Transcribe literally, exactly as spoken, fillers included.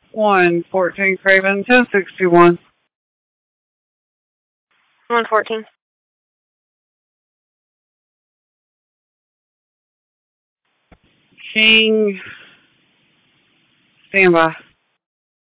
one fourteen Craven, ten sixty-one. one fourteen. King, stand by.